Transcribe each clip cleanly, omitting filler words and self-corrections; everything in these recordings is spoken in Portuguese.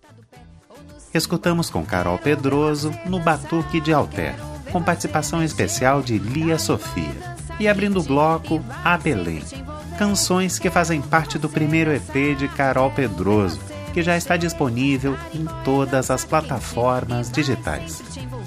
Escutamos com Carol Pedroso no Batuque de Alter, com participação especial de Lia Sofia. E abrindo o bloco, A Belém. Canções que fazem parte do primeiro EP de Carol Pedroso, que já está disponível em todas as plataformas digitais.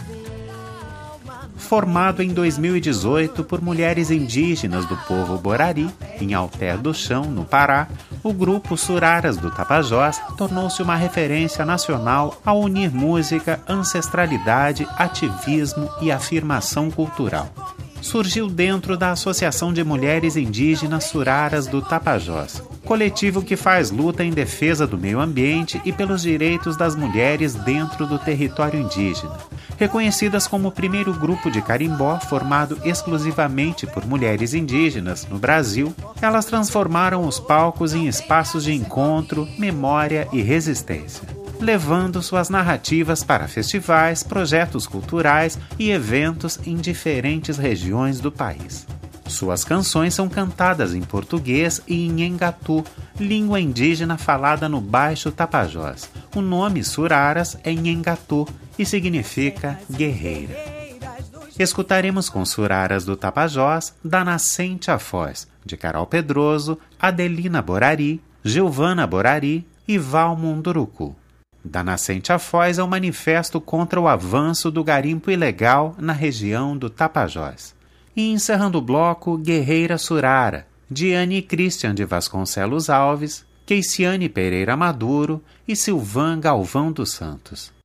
Formado em 2018 por mulheres indígenas do povo Borari, em Alter do Chão, no Pará, o grupo Suraras do Tapajós tornou-se uma referência nacional ao unir música, ancestralidade, ativismo e afirmação cultural. Surgiu dentro da Associação de Mulheres Indígenas Suraras do Tapajós, coletivo que faz luta em defesa do meio ambiente e pelos direitos das mulheres dentro do território indígena. Reconhecidas como o primeiro grupo de carimbó formado exclusivamente por mulheres indígenas no Brasil, elas transformaram os palcos em espaços de encontro, memória e resistência, levando suas narrativas para festivais, projetos culturais e eventos em diferentes regiões do país. Suas canções são cantadas em português e em Engatu, língua indígena falada no Baixo Tapajós. O nome Suraras é em Engatu e significa guerreira. Escutaremos com Suraras do Tapajós, Da Nascente à Foz, de Carol Pedroso, Adelina Borari, Gilvana Borari e Val Munduruku. Da Nascente à Foz é um manifesto contra o avanço do garimpo ilegal na região do Tapajós. E encerrando o bloco, Guerreira Surara, de Anne Christian de Vasconcelos Alves, Keiciane Pereira Maduro e Silvan Galvão dos Santos.